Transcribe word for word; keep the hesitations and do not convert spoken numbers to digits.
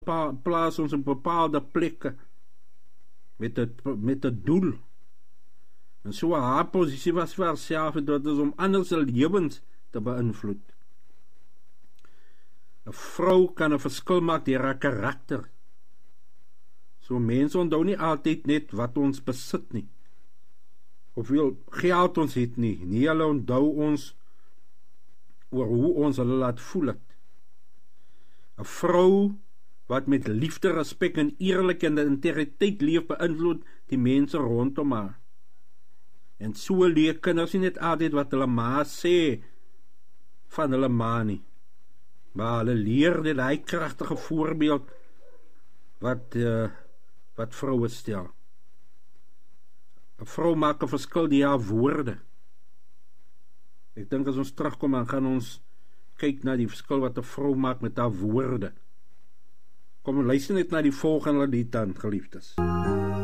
pa, plaas ons op bepaalde plekke met 'n met 'n doel. En so haar posisie was vir haarself en dit is om ander se lewens te beïnvloed. 'n Vrou kan 'n verskil maak deur haar karakter. So mense onthou nie altyd net wat ons besit nie, of hoeveel geld ons het nie. Nie hulle onthou ons oor hoe ons hulle laat voel het. 'n Vrou wat met liefde, respek en eerlikheid en integriteit leef, beïnvloed die mense rondom haar. En so leer kinders nie net altyd wat hulle ma sê van hulle ma nie, maar hulle leer dit hy kragtige voorbeeld wat uh, wat vroue stel. 'n Vrou maak 'n verskil deur haar woorde. Ek dink as ons terugkom, dan gaan ons kyk na die verskil wat 'n vrou maak met haar woorde. Kom, luister net na die volgende lied dan, geliefdes.